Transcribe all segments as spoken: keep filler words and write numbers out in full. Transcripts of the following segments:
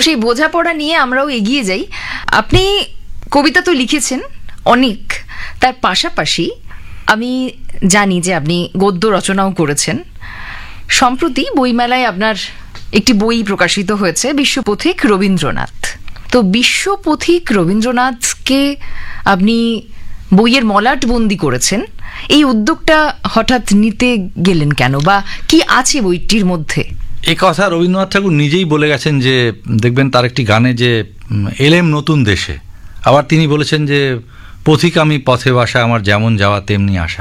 সেই বোঝাপড়া নিয়ে আমরাও এগিয়ে যাই। আপনি কবিতা তো লিখেছেন অনেক, তার পাশাপাশি আমি জানি যে আপনি গদ্য রচনাও করেছেন। সম্প্রতি বইমেলায় আপনার একটি বই প্রকাশিত হয়েছে, বিশ্বপথিক রবীন্দ্রনাথ। তো বিশ্বপথিক রবীন্দ্রনাথকে আপনি বইয়ের মলাট বন্দি করেছেন, এই উদ্যোগটা হঠাৎ নিতে গেলেন কেন, বা কি আছে বইটির মধ্যে? এই কথা রবীন্দ্রনাথ ঠাকুর নিজেই বলে গেছেন, যে দেখবেন তার একটি গানে যে এলেম নতুন দেশে, আবার তিনি বলেছেন যে পথিক আমি পথে বাসা, আমার যেমন যাওয়া তেমনি আসা।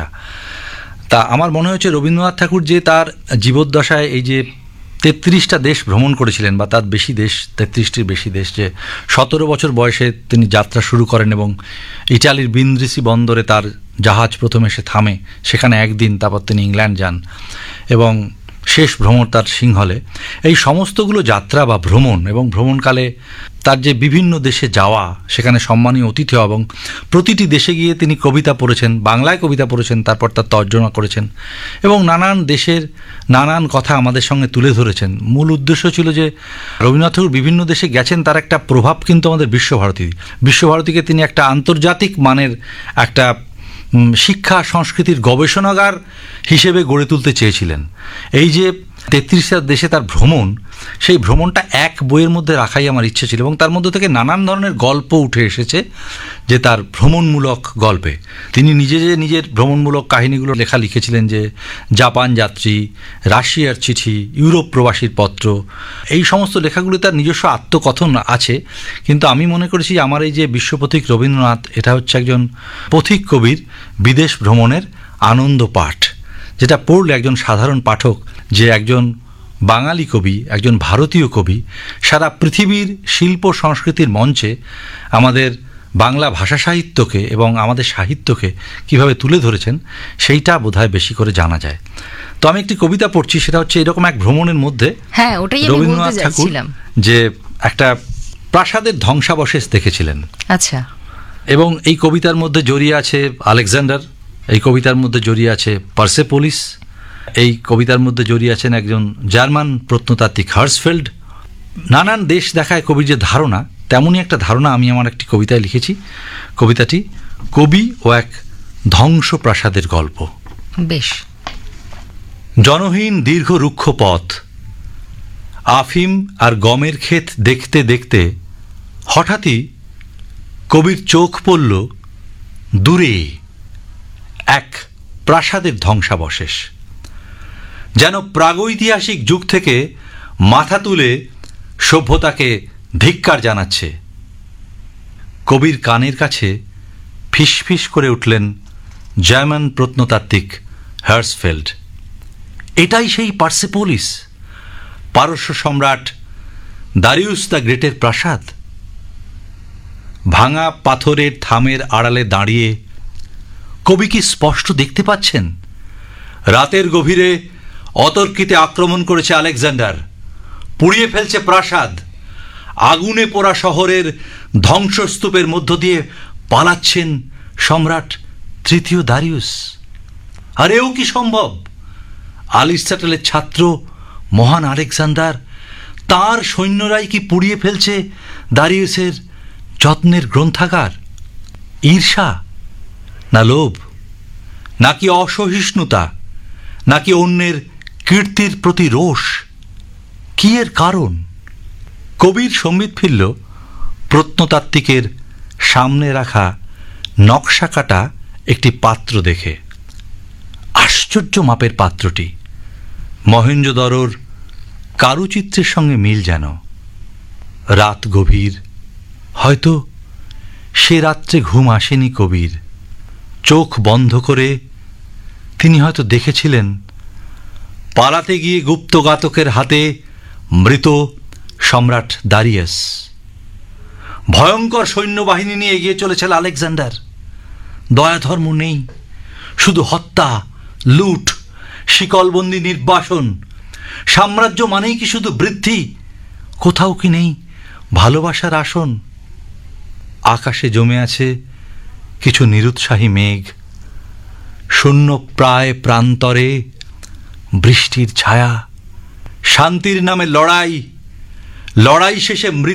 তা আমার মনে হচ্ছে রবীন্দ্রনাথ ঠাকুর যে তার জীবদ্দশায় এই যে তেত্রিশটা দেশ ভ্রমণ করেছিলেন, বা তার বেশি দেশ, তেত্রিশটির বেশি দেশ, যে সতেরো বছর বয়সে তিনি যাত্রা শুরু করেন এবং ইটালির ব্রিন্দিসি বন্দরে তার জাহাজ প্রথমে এসে থামে, সেখানে একদিন, তারপর তিনি ইংল্যান্ড যান এবং শেষ ভ্রমণ তার সিংহলে। এই সমস্তগুলো যাত্রা বা ভ্রমণ, এবং ভ্রমণকালে তার যে বিভিন্ন দেশে যাওয়া, সেখানে সম্মানীয় অতিথি হওয়া, এবং প্রতিটি দেশে গিয়ে তিনি কবিতা পড়েছেন, বাংলায় কবিতা পড়েছেন, তারপর তার তর্জমা করেছেন এবং নানান দেশের নানান কথা আমাদের সঙ্গে তুলে ধরেছেন। মূল উদ্দেশ্য ছিল যে রবীন্দ্রনাথ ঠাকুর বিভিন্ন দেশে গেছেন, তার একটা প্রভাব কিন্তু আমাদের বিশ্বভারতী বিশ্বভারতীকে তিনি একটা আন্তর্জাতিক মানের একটা শিক্ষা সংস্কৃতির গবেষণাগার হিসেবে গড়ে তুলতে চেয়েছিলেন। এই যে তেত্রিশটা দেশে তার ভ্রমণ, সেই ভ্রমণটা এক বইয়ের মধ্যে রাখাই আমার ইচ্ছে ছিল, এবং তার মধ্যে থেকে নানান ধরনের গল্প উঠে এসেছে যে তার ভ্রমণমূলক গল্পে। তিনি নিজে যে নিজের ভ্রমণমূলক কাহিনীগুলো লেখা লিখেছিলেন, যে জাপান যাত্রী, রাশিয়ার চিঠি, ইউরোপ প্রবাসীর পত্র, এই সমস্ত লেখাগুলি তার নিজস্ব আত্মকথন আছে। কিন্তু আমি মনে করেছি আমার এই যে বিশ্বপথিক রবীন্দ্রনাথ, এটা হচ্ছে একজন পথিক কবির বিদেশ ভ্রমণের আনন্দ পাঠ, যেটা পড়লে একজন সাধারণ পাঠক, যে একজন বাঙালি কবি, একজন ভারতীয় কবি সারা পৃথিবীর শিল্প সংস্কৃতির মঞ্চে আমাদের বাংলা ভাষা সাহিত্যকে এবং আমাদের সাহিত্যকে কিভাবে তুলে ধরেছেন, সেইটা বোধহয় বেশি করে জানা যায়। তো আমি একটি কবিতা পড়ছি, সেটা হচ্ছে এরকম এক ভ্রমণের মধ্যে হ্যাঁ ওটাই রবীন্দ্রনাথ ঠাকুর যে একটা প্রাসাদের ধ্বংসাবশেষ দেখেছিলেন। আচ্ছা। এবং এই কবিতার মধ্যে জড়িয়ে আছে আলেকজান্ডার, এই কবিতার মধ্যে জড়িয়ে আছে পার্সেপোলিস, এই কবিতার মধ্যে জড়িয়ে আছেন একজন জার্মান প্রত্নতাত্ত্বিক হার্সফেল্ড। নানান দেশ দেখায় কবির যে ধারণা, তেমনই একটা ধারণা আমি আমার একটি কবিতায় লিখেছি। কবিতাটি কবি ও এক ধ্বংস প্রাসাদের গল্প। বেশ। জনহীন দীর্ঘ রুক্ষ পথ, আফিম আর গমের ক্ষেত দেখতে দেখতে হঠাৎই কবির চোখ পড়ল দূরে এক প্রাসাদের ধ্বংসাবশেষ, যেন প্রাগৈতিহাসিক যুগ থেকে মাথা তুলে সভ্যতাকে ধিক্কার জানাচ্ছে। কবির কানের কাছে ফিসফিস করে উঠলেন জার্মান প্রত্নতাত্ত্বিক হার্সফেল্ড। এটাই সেই পার্সেপোলিস, পারস্য সম্রাট দারিউস দ্য গ্রেটের প্রাসাদ। ভাঙা পাথরের থামের আড়ালে দাঁড়িয়ে কবি কি স্পষ্ট দেখতে পাচ্ছেন, রাতের গভীরে অতর্কিতে আক্রমণ করেছে আলেকজান্ডার, পুড়িয়ে ফেলছে প্রাসাদ, আগুনে পোড়া শহরের ধ্বংসস্তূপের মধ্য দিয়ে পালাচ্ছেন সম্রাট তৃতীয় দারিউস। আর এও কি সম্ভব? আরিস্টটলের ছাত্র মহান আলেকজান্ডার, তার সৈন্যরাই কি পুড়িয়ে ফেলছে দারিউসের যত্নের গ্রন্থাগার? ঈর্ষা না লোভ, নাকি অসহিষ্ণুতা, নাকি অন্যের কীর্তির প্রতি রোষ? কি এর কারণ? কবির সম্বিত ফিরল প্রত্নতাত্ত্বিকের সামনে রাখা নকশা কাটা একটি পাত্র দেখে। আশ্চর্য মাপের পাত্রটি, মহেঞ্জোদড়োর কারুচিত্রের সঙ্গে মিল যেন। রাত গভীর, হয়তো সে রাত্রে ঘুম আসেনি কবির। চোখ বন্ধ করে তিনি হয়তো দেখেছিলেন পালাতে গিয়ে গুপ্তঘাতকের হাতে মৃত সম্রাট দারিয়াস। ভয়ঙ্কর সৈন্যবাহিনী নিয়ে এগিয়ে চলেছিল আলেকজান্ডার। দয়া ধর্ম নেই, শুধু হত্যা, লুট, শিকলবন্দি নির্বাসন। সাম্রাজ্য মানেই কি শুধু বৃদ্ধি? কোথাও কি নেই ভালোবাসার আসন? আকাশে জমে আছে কিছু নিরুৎসাহী মেঘ, শূন্য প্রায় প্রান্তরে বৃষ্টির ছায়া। শান্তির নামে লড়াই, লড়াই শেষে মৃত্যু।